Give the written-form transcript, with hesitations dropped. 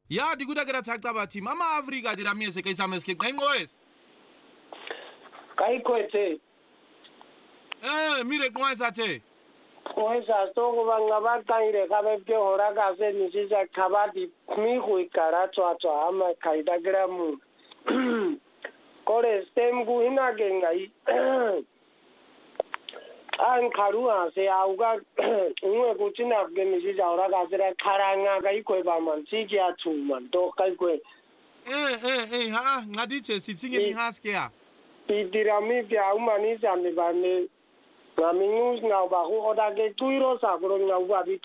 Ya dikuda kera tsakta bathi mama Africa dira miese ke isames ke qenqoes. Kai kwethe. Mire qonesa the. Qonesa so go ba ngabaqaile ka be ke hora ka se nisisa khabadi mi go ikara tswa ama kaida kera mu. Kore stem gu ina ke ngai. An kharua se auga unwe kuchina ke nisisa hora ka se kharanga kai kwe ba man si kya chu man to kai kwe. Ha ngadiche sitsinge mi haske ya. Idirami vya umanisa mi bane. Ngamingus ngau ba ho da ke tuiro sa bro ngau ba bi